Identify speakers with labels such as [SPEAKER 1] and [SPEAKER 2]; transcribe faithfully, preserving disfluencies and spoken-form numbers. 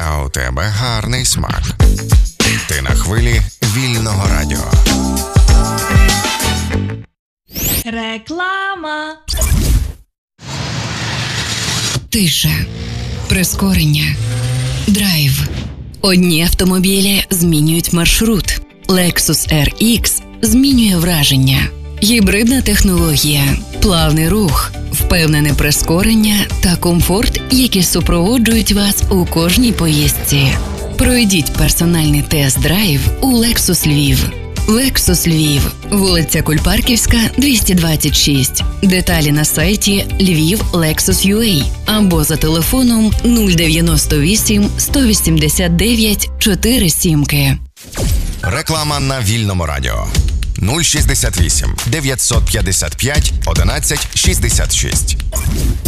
[SPEAKER 1] а у тебе гарний смак. Ти на хвилі вільного радіо.
[SPEAKER 2] Реклама.
[SPEAKER 3] Тиша. Прискорення. Драйв. Одні автомобілі змінюють маршрут. Lexus ар ікс змінює враження. Гібридна технологія. Плавний рух. Впевнене прискорення та комфорт, які супроводжують вас у кожній поїздці. Пройдіть персональний тест-драйв у Lexus Львів. Lexus Львів. Вулиця Кульпарківська, двісті двадцять шість. Деталі на сайті львів лексус ю а або за телефоном нуль дев'яносто вісім сто вісімдесят дев'ять чотири сімки.
[SPEAKER 1] Реклама на вільному радіо. нуль шістдесят вісім дев'ятсот п'ятдесят п'ять одинадцять шістдесят шість.